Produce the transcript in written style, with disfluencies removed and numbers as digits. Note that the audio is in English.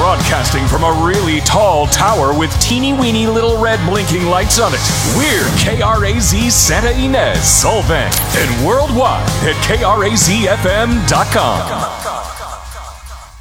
Broadcasting from a really tall tower with teeny-weeny little red blinking lights on it. We're KRAZ Santa Ynez, Solvang, and worldwide at KRAZFM.com.